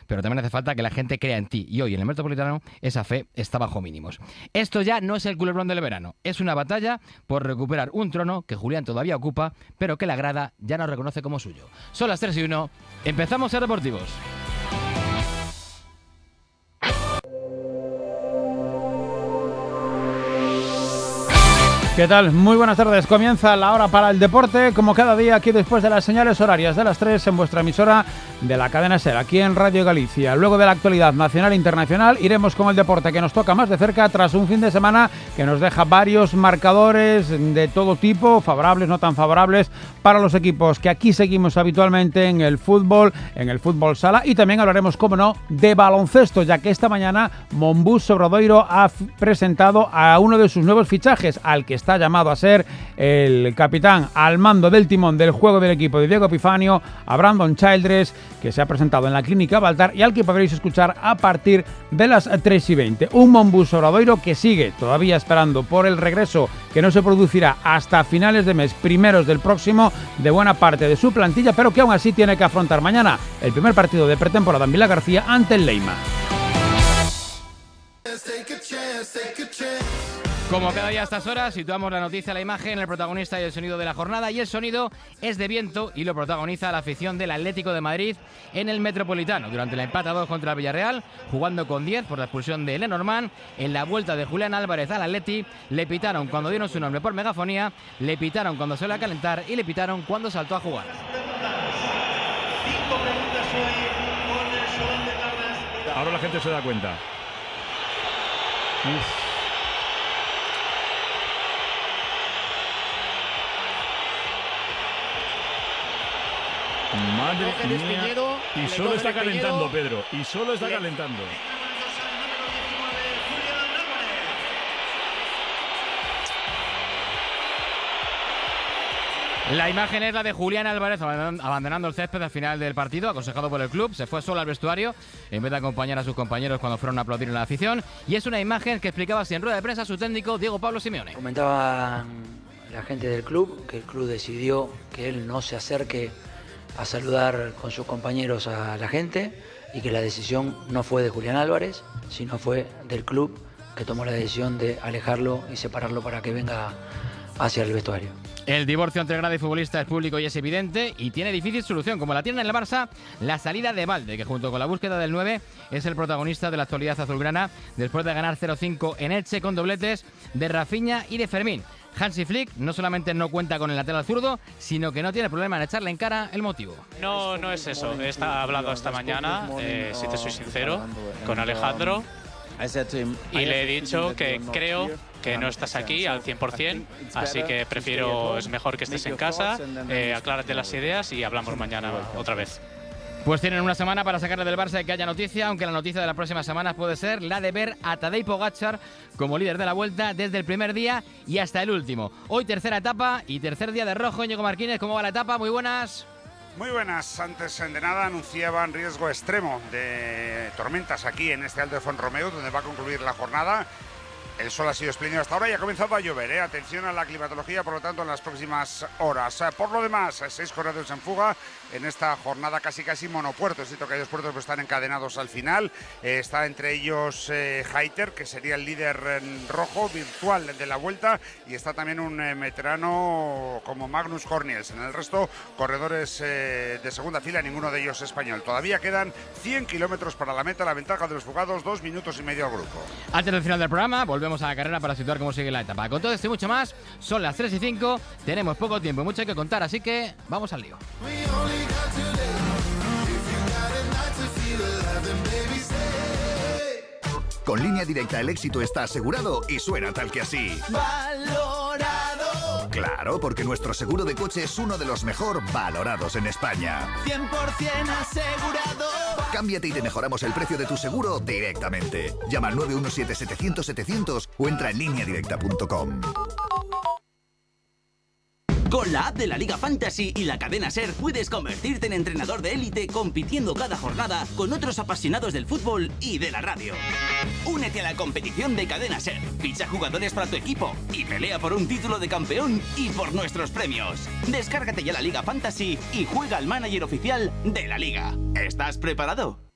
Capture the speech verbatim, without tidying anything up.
pero también hace falta que la gente crea en ti. Y hoy en el Metropolitano esa fe está bajo mínimos. Esto ya no es el culebrón del verano. Es una batalla por recuperar un trono que Julián todavía ocupa, pero que la grada ya no reconoce como suyo. Son las tres y uno. Empezamos a Deportivos. ¿Qué tal? Muy buenas tardes. Comienza la hora para el deporte, como cada día aquí después de las señales horarias de las tres en vuestra emisora de la cadena SER, aquí en Radio Galicia. Luego de la actualidad nacional e internacional, iremos con el deporte que nos toca más de cerca tras un fin de semana que nos deja varios marcadores de todo tipo, favorables, no tan favorables, para los equipos que aquí seguimos habitualmente en el fútbol, en el fútbol sala, y también hablaremos, como no, de baloncesto, ya que esta mañana Monbus Obradoiro ha f- presentado a uno de sus nuevos fichajes, al que está llamado a ser el capitán al mando del timón del juego del equipo de Diego Epifanio, a Brandon Childress, que se ha presentado en la Clínica Baltar y al que podréis escuchar a partir de las tres y veinte. Un Monbus Obradoiro que sigue todavía esperando por el regreso, que no se producirá hasta finales de mes, primeros del próximo, de buena parte de su plantilla, pero que aún así tiene que afrontar mañana el primer partido de pretemporada en Vila García ante el Leima. Como cada día a estas horas, situamos la noticia, la imagen, el protagonista y el sonido de la jornada. Y el sonido es de viento y lo protagoniza la afición del Atlético de Madrid en el Metropolitano. Durante el empate a dos contra el Villarreal, jugando con diez por la expulsión de Lenormand, en la vuelta de Julián Álvarez al Atleti, le pitaron cuando dieron su nombre por megafonía, le pitaron cuando se le a calentar y le pitaron cuando saltó a jugar. Ahora la gente se da cuenta. Uf. Madre mía. Y solo está calentando, Pedro. Y solo está calentando. La imagen es la de Julián Álvarez abandonando el césped al final del partido, aconsejado por el club. Se fue solo al vestuario en vez de acompañar a sus compañeros cuando fueron a aplaudir en la afición. Y es una imagen que explicaba así en rueda de prensa su técnico Diego Pablo Simeone. Comentaba la gente del club que el club decidió que él no se acerque a saludar con sus compañeros a la gente y que la decisión no fue de Julián Álvarez, sino fue del club, que tomó la decisión de alejarlo y separarlo para que venga hacia el vestuario. El divorcio entre grada y futbolista es público y es evidente y tiene difícil solución, como la tiene en el Barça la salida de Valde, que junto con la búsqueda del nueve es el protagonista de la actualidad azulgrana después de ganar cero cinco en Elche con dobletes de Rafinha y de Fermín. Hansi Flick no solamente no cuenta con el lateral zurdo, sino que no tiene problema en echarle en cara el motivo. No, no es eso. He hablado esta mañana, eh, si te soy sincero, con Alejandro y le he dicho que creo que no estás aquí al cien por cien, así que prefiero, es mejor que estés en casa, eh, aclárate las ideas y hablamos mañana otra vez. Pues tienen una semana para sacarle del Barça y que haya noticia, aunque la noticia de las próximas semanas puede ser la de ver a Tadej Pogačar como líder de la Vuelta desde el primer día y hasta el último. Hoy tercera etapa y tercer día de rojo. Íñigo Martínez, ¿cómo va la etapa? Muy buenas. Muy buenas. Antes de nada anunciaban riesgo extremo de tormentas aquí en este Alto de Font-Romeu, donde va a concluir la jornada. El sol ha sido espléndido hasta ahora y ha comenzado a llover, ¿eh? Atención a la climatología, por lo tanto, en las próximas horas. Por lo demás, seis corredores en fuga en esta jornada casi casi monopuerto. Es cierto que hay dos puertos que están encadenados al final. Eh, está entre ellos eh, Hayter, que sería el líder en rojo virtual de la Vuelta, y está también un eh, veterano como Magnus Corniels. En el resto, corredores eh, de segunda fila, ninguno de ellos español. Todavía quedan cien kilómetros para la meta. La ventaja de los fugados, dos minutos y medio al grupo. Antes del final del programa, volvemos a la carrera para situar cómo sigue la etapa. Con todo esto y mucho más, son las tres y cinco, tenemos poco tiempo y mucho que contar, así que vamos al lío. Con Línea Directa el éxito está asegurado y suena tal que así. ¡Valorado! Claro, porque nuestro seguro de coche es uno de los mejor valorados en España. cien por cien asegurado. Cámbiate y te mejoramos el precio de tu seguro directamente. Llama al nueve uno siete setecientos setecientos o entra en línea directa punto com. Con la app de la Liga Fantasy y la cadena SER puedes convertirte en entrenador de élite compitiendo cada jornada con otros apasionados del fútbol y de la radio. Únete a la competición de cadena SER, ficha jugadores para tu equipo y pelea por un título de campeón y por nuestros premios. Descárgate ya la Liga Fantasy y juega al manager oficial de la Liga. ¿Estás preparado?